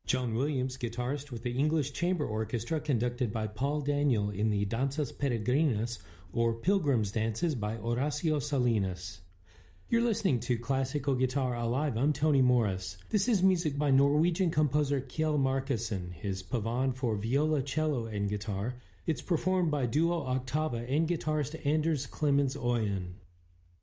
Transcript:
John Williams, guitarist with the English Chamber Orchestra conducted by Paul Daniel in the Danzas Peregrinas, or Pilgrim's Dances by Horacio Salinas. You're listening to Classical Guitar Alive. I'm Tony Morris. This is music by Norwegian composer Kjell Markussen, his Pavane for viola, cello, and guitar. It's performed by duo Octava and guitarist Anders Clemens Øyen.